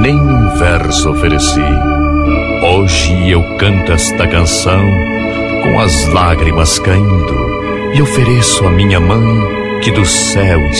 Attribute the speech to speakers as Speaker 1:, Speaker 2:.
Speaker 1: nenhum verso ofereci. Hoje eu canto esta canção com as lágrimas caindo e ofereço à minha mãe que do céu